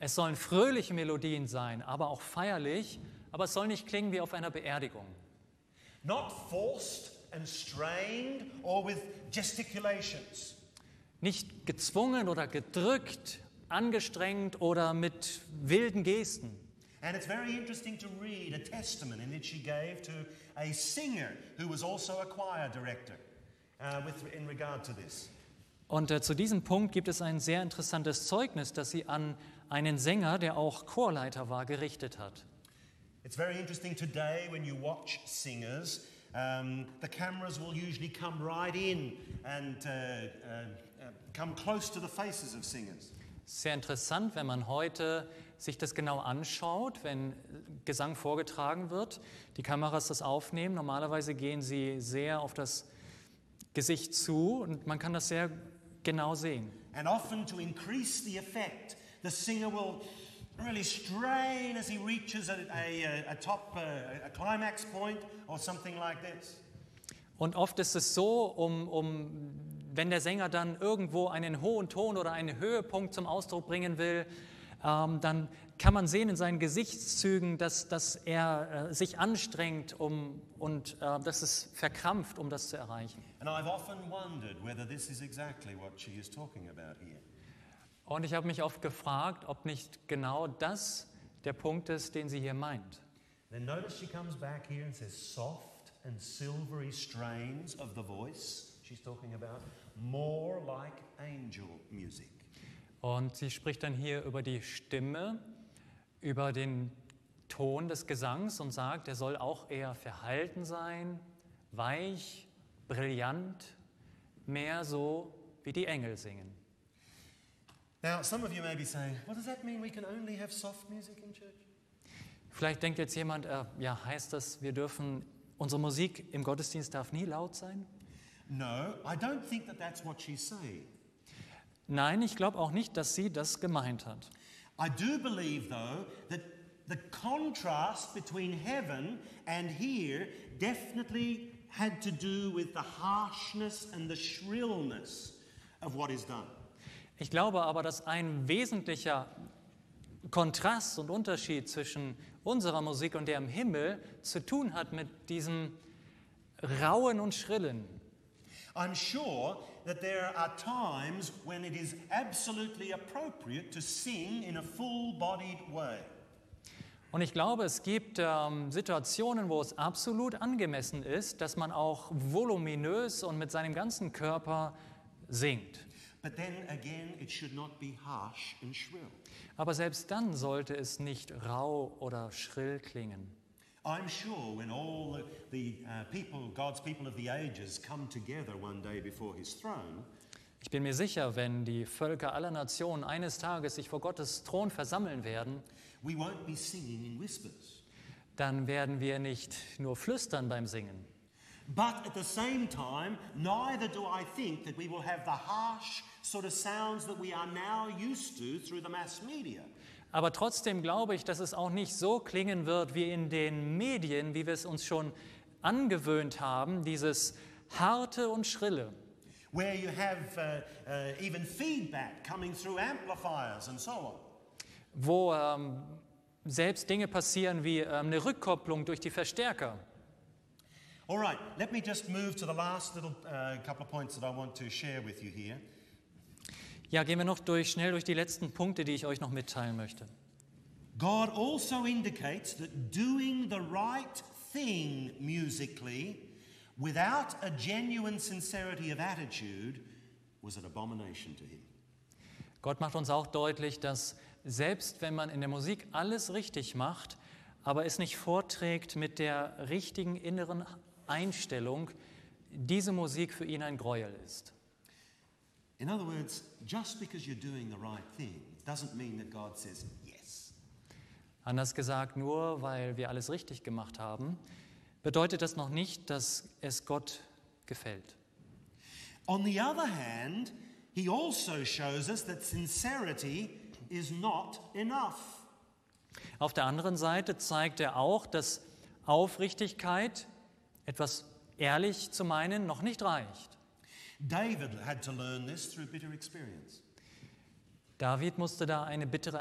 Es sollen fröhliche Melodien sein, aber auch feierlich, aber es soll nicht klingen wie auf einer Beerdigung. Not forced and strained or with gesticulations. Nicht gezwungen oder gedrückt, angestrengt oder mit wilden Gesten. And it's very interesting to read a testament in which she gave to a singer who was also a choir director in regard to this. Und zu diesem Punkt gibt es ein sehr interessantes Zeugnis, das sie an einen Sänger, der auch Chorleiter war, gerichtet hat. It's very interesting today when you watch singers, the cameras will usually come right in and come close to the faces of singers. Sehr interessant, wenn man heute sich das genau anschaut, wenn Gesang vorgetragen wird, die Kameras das aufnehmen. Normalerweise gehen sie sehr auf das Gesicht zu und man kann das sehr genau sehen. And often to increase the effect, the singer will really strain as he reaches a climax point or something like this. Und oft ist es so, wenn der Sänger dann irgendwo einen hohen Ton oder einen Höhepunkt zum Ausdruck bringen will, dann kann man sehen in seinen Gesichtszügen, dass er sich anstrengt und dass es verkrampft, um das zu erreichen. And I've often wondered whether this is exactly what she is talking about here. Und ich habe mich oft gefragt, ob nicht genau das der Punkt ist, den sie hier meint. Then notice she comes back here and says soft and silvery strains of the voice. She's talking about more like angel music. Und sie spricht dann hier über die Stimme, über den Ton des Gesangs und sagt, er soll auch eher verhalten sein, weich, brillant, mehr so wie die Engel singen. Now, some of you may be saying, well, does that mean we can only have soft music in church? Vielleicht denkt jetzt jemand, ja, heißt das, unsere Musik im Gottesdienst darf nie laut sein? No, I don't think that that's what she's saying. Nein, ich glaube auch nicht, dass sie das gemeint hat. I do believe, though, that the contrast between heaven and here definitely had to do with the harshness and the shrillness of what is done. Ich glaube aber, dass ein wesentlicher Kontrast und Unterschied zwischen unserer Musik und der im Himmel zu tun hat mit diesem Rauen und Schrillen. I'm sure that there are times when it is absolutely appropriate to sing in a full-bodied way. Und ich glaube, es gibt Situationen, wo es absolut angemessen ist, dass man auch voluminös und mit seinem ganzen Körper singt. But then again, it should not be harsh and shrill. Aber selbst dann sollte es nicht rau oder schrill klingen. I'm sure when all the people, God's people of the ages, come together one day before His throne, Ich bin mir sicher, wenn die Völker aller Nationen eines Tages sich vor Gottes Thron versammeln werden, we won't be singing in whispers. dann werden wir nicht nur flüstern beim Singen. But at the same time, neither do I think that we will have the harsh sort of sounds that we are now used to through the mass media. Aber trotzdem glaube ich, dass es auch nicht so klingen wird wie in den Medien, wie wir es uns schon angewöhnt haben, dieses harte und schrille. Where you have even feedback coming through amplifiers and so on. Wo selbst Dinge passieren wie eine Rückkopplung durch die Verstärker. All right, let me just move to the last little couple of points that I want to share with you here. Ja, gehen wir noch schnell durch die letzten Punkte, die ich euch noch mitteilen möchte. God also indicates that doing the right thing musically without a genuine sincerity of attitude was an abomination to him. Gott macht uns auch deutlich, dass selbst wenn man in der Musik alles richtig macht, aber es nicht vorträgt mit der richtigen inneren Einstellung, diese Musik für ihn ein Gräuel ist. In other words, just because you're doing the right thing doesn't mean that God says yes. Anders gesagt, nur weil wir alles richtig gemacht haben, bedeutet das noch nicht, dass es Gott gefällt. On the other hand, he also shows us that sincerity is not enough. Auf der anderen Seite zeigt er auch, dass Aufrichtigkeit, etwas ehrlich zu meinen, noch nicht reicht. David had to learn this through bitter experience. David musste da eine bittere